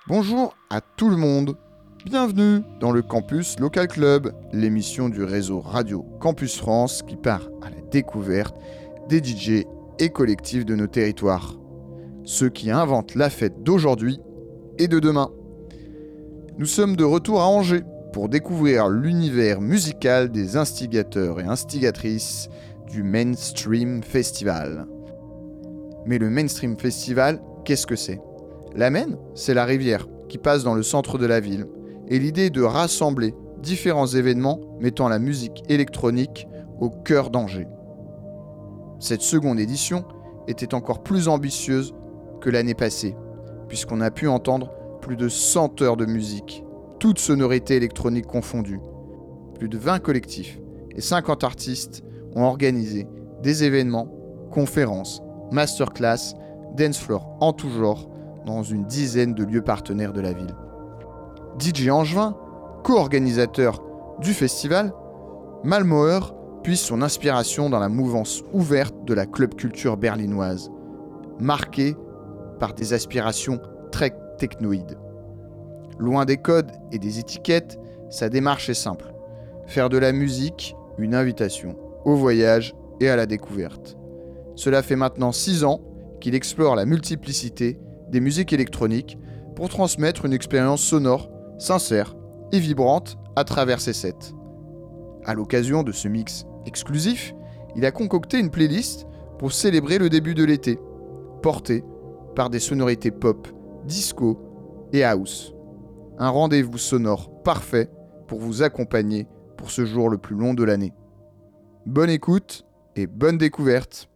Bonjour à tout le monde, bienvenue dans le Campus Local Club, l'émission du réseau Radio Campus France qui part à la découverte des DJ et collectifs de nos territoires. Ceux qui inventent la fête d'aujourd'hui et de demain. Nous sommes de retour à Angers pour découvrir l'univers musical des instigateurs et instigatrices du Mainstream Festival. Mais le Mainstream Festival, qu'est-ce que c'est ? La Maine, c'est la rivière qui passe dans le centre de la ville. Et l'idée est de rassembler différents événements mettant la musique électronique au cœur d'Angers. Cette seconde édition était encore plus ambitieuse que l'année passée, puisqu'on a pu entendre plus de 100 heures de musique, toutes sonorités électroniques confondues. Plus de 20 collectifs et 50 artistes ont organisé des événements, conférences, masterclass, dance floor en tout genre, dans une dizaine de lieux partenaires de la ville. DJ Angevin, co-organisateur du festival, Malmauer puise son inspiration dans la mouvance ouverte de la club culture berlinoise, marquée par des aspirations très technoïdes. Loin des codes et des étiquettes, sa démarche est simple. Faire de la musique une invitation au voyage et à la découverte. Cela fait maintenant 6 ans qu'il explore la multiplicité des musiques électroniques pour transmettre une expérience sonore, sincère et vibrante à travers ses sets. À l'occasion de ce mix exclusif, il a concocté une playlist pour célébrer le début de l'été, portée par des sonorités pop, disco et house. Un rendez-vous sonore parfait pour vous accompagner pour ce jour le plus long de l'année. Bonne écoute et bonne découverte!